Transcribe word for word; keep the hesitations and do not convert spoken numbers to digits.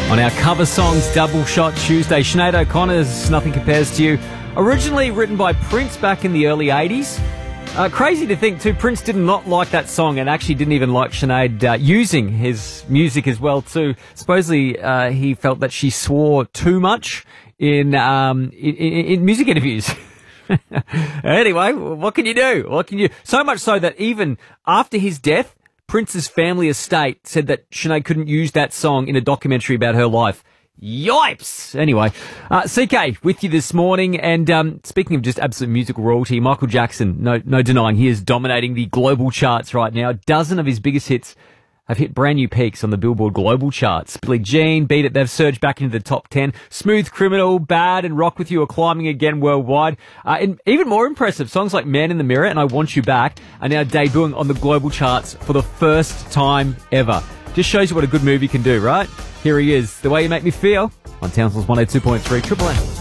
On our Cover Songs Double Shot Tuesday, Sinead O'Connor's Nothing Compares to You. Originally written by Prince back in the early eighties. Uh, crazy to think, too, Prince did not like that song and actually didn't even like Sinead uh, using his music as well, too. Supposedly, uh, he felt that she swore too much in, um, in, in, in music interviews. Anyway, what can you do? What can you... So much so that even after his death, Prince's family estate said that Sinead couldn't use that song in a documentary about her life. Yipes! Anyway, uh, C K with you this morning, and um, speaking of just absolute musical royalty, Michael Jackson, no no denying, he is dominating the global charts right now. A dozen of his biggest hits have hit brand new peaks on the Billboard global charts. Billie Jean, Beat It, they've surged back into the top ten. Smooth Criminal, Bad, and Rock With You are climbing again worldwide. Uh, and even more impressive, songs like Man in the Mirror and I Want You Back are now debuting on the global charts for the first time ever. Just shows you what a good movie can do, right? Here he is, The Way You Make Me Feel, on Townsville's one oh two point three Triple M.